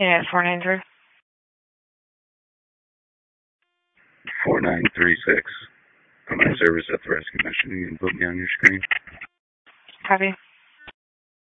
Yeah, 493. 4936. I'm on service at the rescue mission. You can put me on your screen. Copy.